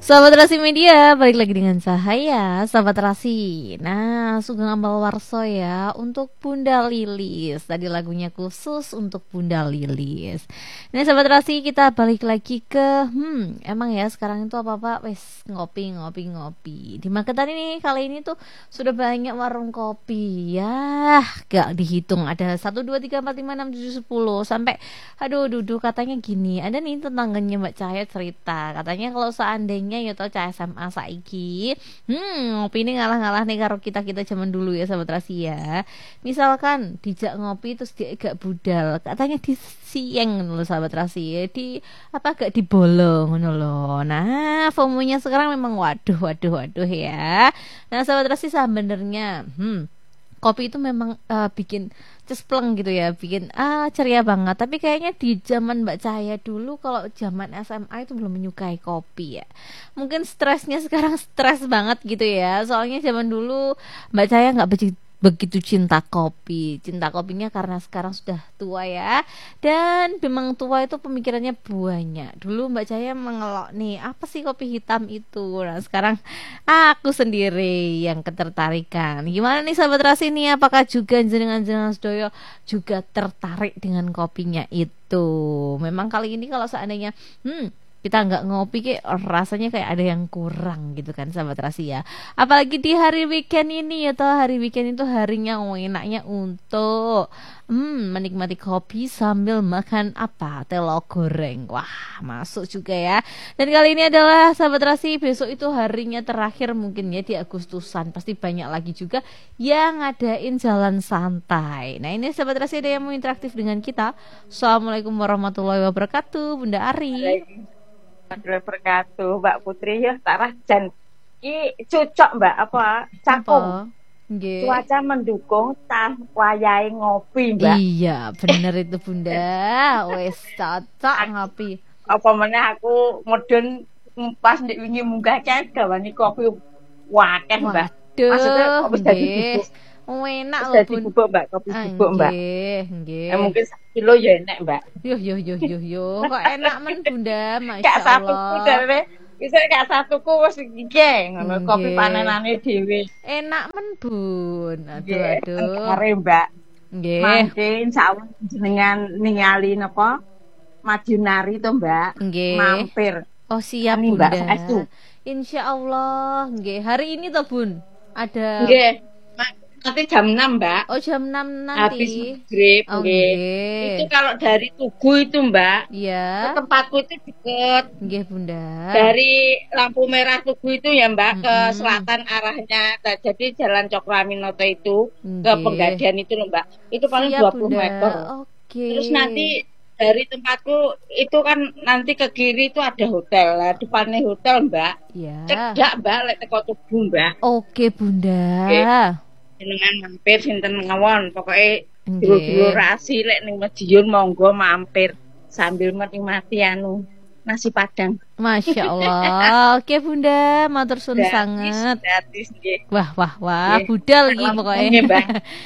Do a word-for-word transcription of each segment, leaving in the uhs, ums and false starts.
Sahabat Rasi Media, balik lagi dengan saya, Sahabat Rasi. Nah, Sugeng Ambal Warso ya, untuk Bunda Lilis. Tadi lagunya khusus untuk Bunda Lilis. Nah, Sahabat Rasi, kita balik lagi ke Hmm, emang ya sekarang itu apa-apa wes ngopi, ngopi, ngopi. Di Magetan ini kali ini tuh sudah banyak warung kopi. Ya, gak dihitung, ada satu, dua, tiga, empat, lima, enam, tujuh, sepuluh. Sampai, aduh, duduk katanya gini. Ada nih tetangganya Mbak Cahaya cerita. Katanya kalau seandainya ya tau cah S M A saiki hmm ngopi ini ngalah-ngalah nih karo kita-kita zaman dulu ya sahabat Rasi ya. Misalkan dijak ngopi terus dia gak budal, katanya di sieng loh sahabat Rasi ya, di apa gak dibolong loh. Nah, fomonya sekarang memang waduh waduh waduh ya. Nah sahabat Rasi sebenarnya hmm kopi itu memang uh, bikin cespleng gitu ya, bikin ah ceria banget. Tapi kayaknya di zaman Mbak Cahaya dulu, kalau zaman S M A itu belum menyukai kopi ya. Mungkin stresnya sekarang stres banget gitu ya. Soalnya zaman dulu Mbak Cahaya nggak begitu begitu cinta kopi. Cinta kopinya karena sekarang sudah tua ya. Dan memang tua itu pemikirannya banyak. Dulu Mbak Cahaya mengelok nih, apa sih kopi hitam itu? Nah sekarang aku sendiri yang ketertarikan. Gimana nih sahabat Rasi nih? Apakah juga jenengan-jenengan sedoyo juga tertarik dengan kopinya itu? Memang kali ini kalau seandainya hmm kita nggak ngopi kayak rasanya kayak ada yang kurang gitu kan sahabat Rasi ya. Apalagi di hari weekend ini ya toh, hari weekend itu harinya oh, enaknya untuk hmm, menikmati kopi sambil makan apa? Telo goreng. Wah, masuk juga ya. Dan kali ini adalah sahabat Rasi, besok itu harinya terakhir mungkin ya di Agustusan. Pasti banyak lagi juga yang ngadain jalan santai. Nah, ini sahabat Rasi ada yang mau interaktif dengan kita. Assalamualaikum warahmatullahi wabarakatuh, Bunda Ari. Warahmatullahi wabarakatuh, Mbak Putri ya, Tarah Jan. Ki cocok Mbak apa? Cakung. Nggih. Cuaca mendukung, tah wayahe ngopi, Mbak. Iya, bener itu Bunda. Wes cocok ngopi. Apa meneh aku mudhun pas ndek wingi munggah kae gawani kopi wakeh, Mbak. Maksudnya kopi dadi bubuk. Enak loh Bun. Bubuk, Mbak, kopi bubuk, Mbak. Nggih, nggih. Eh, mungkin satu kilo ya enak, Mbak. Yo yo yo yo yo. Kok enak men Bunda, masyaallah. Kak satuku dhewe. Bisa kak satuku wis iki ngono kopi panenane dhewe. Enak men Bun. Aduh aduh. Are, Mbak. Nggih. Mangke insyaallah jenengan ningali napa? Majunari to, Mbak. Nggih. Mampir. Oh, siap Ani, Bunda. Mbak, insyaallah, nggih. Hari ini to, Bun. Ada Nggih. Nanti jam enam, Mbak. Oh, jam enam nanti. Habis maghrib, oh, nggih. Itu kalau dari Tugu itu, Mbak. Iya. Ke tempatku itu deket. Nggih, Bunda. Dari lampu merah Tugu itu ya, Mbak, mm-hmm. ke selatan arahnya. Jadi Jalan Cokroaminoto itu nggih. Ke Penggadian itu loh, Mbak. Itu paling siap, dua puluh Bunda. Meter. Oke. Terus nanti dari tempatku itu kan nanti ke kiri itu ada hotel lah, depannya hotel, Mbak. Iya. Cedak, Mbak, lek teko Tugu, Mbak. Oke, Bunda. Okay. Jenengan mampir sinten mawon, pokoke dulur-dulur Rasi lek ning Madiun monggo mampir sambil menikmati anu nasi Padang. Masya Allah. Oke Bunda, matur suwun sangat. Gratis nggih. Wah wah wah, budal iki pokoke. Nggih, Mbak.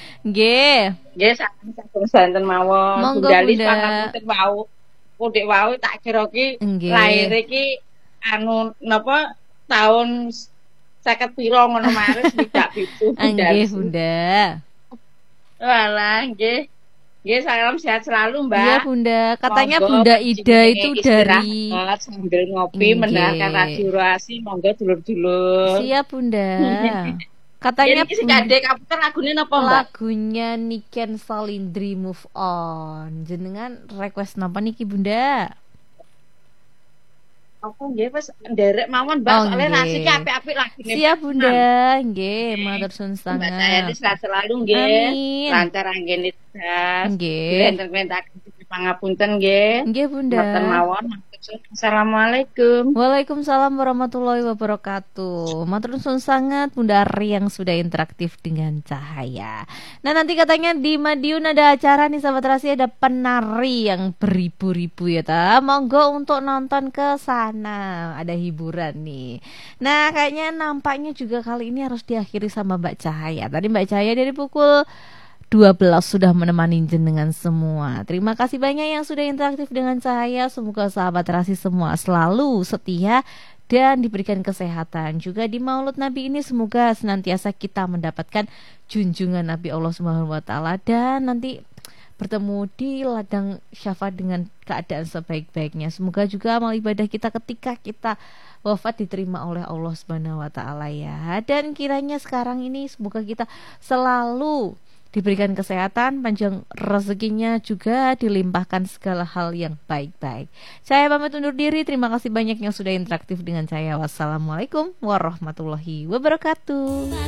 Nggih. Nggih, sampun santen mawon. Monggo Bundalis Bunda. pangapunten wau. Kodhek wau tak kira ki lair iki anu napa tahun Saket piro ngono Maret tidak pitu. Nggih, Bunda. Walah, nggih. Nggih, salam sehat selalu, Mbak. Iya, Bunda. Katanya monggo, Bunda Ida itu dari sambil ngopi mendengarkan Radio Rasi, monggo dulur-dulur. Siap, Bunda. Katanya iki sing gandhe kaputer lagune napa, Mbak? Lagunya Niken Salindri Move On. Jenengan request napa niki, Bunda? Aku nggih wis nderek mawon, Mbak. Oh, soalnya Rasi ki apik-apik lagine. Siap, Bunda. Nggih, matur suwun sangat. Mbak saya sehat selalu nggih. Lancar anggene tas. Nggih. Enten-enten pangapunten nggih. Nggih, Bunda. Mboten mawon. Assalamualaikum. Waalaikumsalam warahmatullahi wabarakatuh. Matur suwun sangat Bunda Ari yang sudah interaktif dengan Cahaya. Nah, nanti katanya di Madiun ada acara nih sahabat Rasi, ada penari yang beribu-ribu ya ta. Monggo untuk nonton ke sana. Ada hiburan nih. Nah, kayaknya nampaknya juga kali ini harus diakhiri sama Mbak Cahaya. Tadi Mbak Cahaya dari pukul dua belas sudah menemani jenengan semua. Terima kasih banyak yang sudah interaktif dengan saya. Semoga sahabat Rasi semua selalu setia dan diberikan kesehatan. Juga di Maulid Nabi ini semoga senantiasa kita mendapatkan junjungan Nabi Allah Subhanahu wa taala dan nanti bertemu di ladang syafaat dengan keadaan sebaik-baiknya. Semoga juga amal ibadah kita ketika kita wafat diterima oleh Allah Subhanahu wa taala ya. Dan kiranya sekarang ini semoga kita selalu diberikan kesehatan, panjang rezekinya, juga dilimpahkan segala hal yang baik-baik. Saya pamit undur diri. Terima kasih banyak yang sudah interaktif dengan saya. Wassalamualaikum warahmatullahi wabarakatuh.